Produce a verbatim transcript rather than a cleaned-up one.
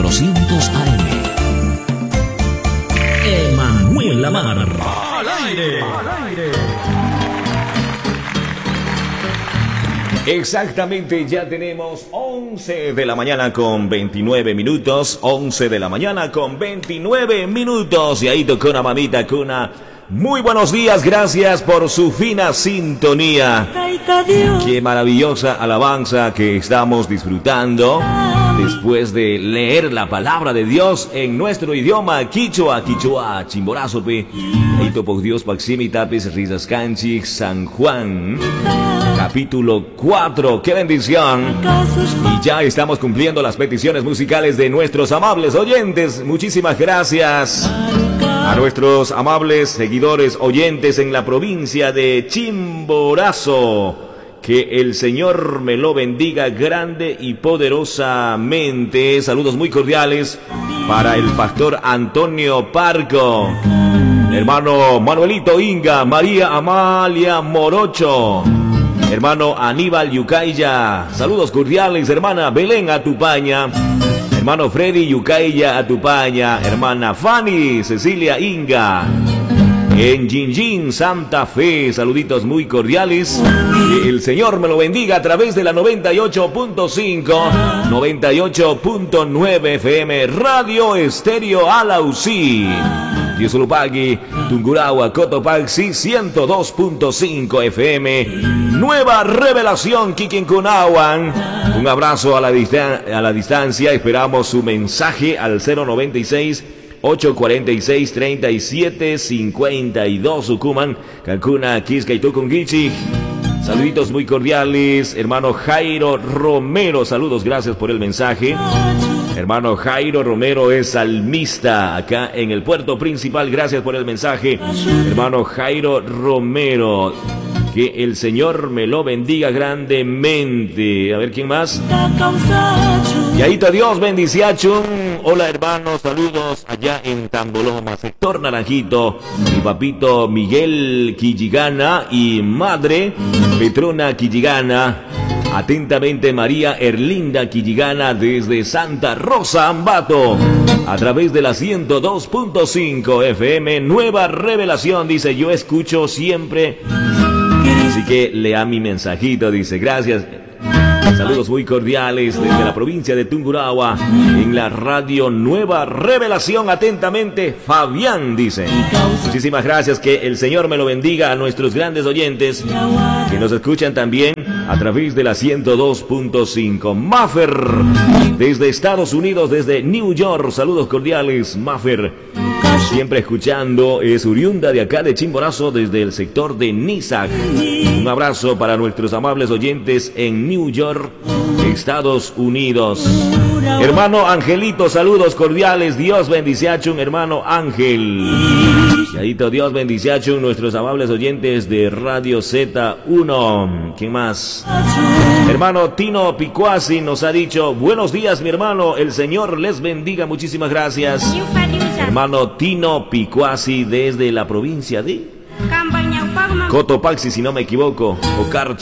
cuatrocientos A M. Emanuel Amar. Al aire. Al aire. Exactamente, ya tenemos once de la mañana con veintinueve minutos. once de la mañana con veintinueve minutos. Y ahí tocó una mamita cuna. Muy buenos días, gracias por su fina sintonía. Qué maravillosa alabanza que estamos disfrutando después de leer la palabra de Dios en nuestro idioma quichua, quichua, chimborazo, pe. Eito por Dios, Paximi, Tapes, Risas Canchix, San Juan, capítulo cuatro. ¡Qué bendición! Y ya estamos cumpliendo las peticiones musicales de nuestros amables oyentes. Muchísimas gracias a nuestros amables seguidores oyentes en la provincia de Chimborazo. Que el Señor me lo bendiga grande y poderosamente. Saludos muy cordiales para el pastor Antonio Parco, hermano Manuelito Inga, María Amalia Morocho, hermano Aníbal Yucaya. Saludos cordiales, hermana Belén Atupaña, hermano Freddy Yucaya Atupaña, hermana Fanny Cecilia Inga, en Jinjin, Santa Fe. Saluditos muy cordiales. Que el Señor me lo bendiga a través de la noventa y ocho punto cinco, noventa y ocho punto nueve F M Radio Estéreo Alausí. Yosulupagui, Tungurahua, Cotopaxi, ciento dos punto cinco F M. Nueva Revelación, Quiquincunahuan. Un abrazo a la, distan- a la distancia. Esperamos su mensaje al cero noventa y seis, ocho cuarenta y seis, treinta y siete cincuenta y dos. Sucuman, Cancuna, Quisca y Tucunguichi. Saluditos muy cordiales, hermano Jairo Romero. Saludos, gracias por el mensaje. Hermano Jairo Romero es salmista acá en el puerto principal. Gracias por el mensaje, hermano Jairo Romero. Que el Señor me lo bendiga grandemente. A ver, ¿quién más? Yaito Dios, bendiciachun. Hola, hermanos, saludos allá en Tamboloma, sector Naranjito. Mi papito Miguel Quilligana y madre Petrona Quilligana. Atentamente, María Erlinda Quilligana desde Santa Rosa, Ambato. A través de la ciento dos punto cinco F M, Nueva Revelación. Dice, yo escucho siempre. Así que lea mi mensajito, dice, gracias. Saludos muy cordiales desde la provincia de Tungurahua, en la radio Nueva Revelación. Atentamente, Fabián, dice. Muchísimas gracias, que el Señor me lo bendiga a nuestros grandes oyentes que nos escuchan también a través de la ciento dos punto cinco. Maffer, desde Estados Unidos, desde New York. Saludos cordiales, Maffer. Siempre escuchando, es oriunda de acá de Chimborazo, desde el sector de Nizac. Un abrazo para nuestros amables oyentes en New York, Estados Unidos. Hermano Angelito, saludos cordiales. Dios bendiciachun, hermano Ángel. Yadito, Dios bendiciachun, nuestros amables oyentes de Radio Z uno. ¿Quién más? Hermano Tino Picuasi nos ha dicho, buenos días, mi hermano, el Señor les bendiga. Muchísimas gracias. Hermano Tino Picuasi desde la provincia de Cotopaxi, si no me equivoco, o Carchi.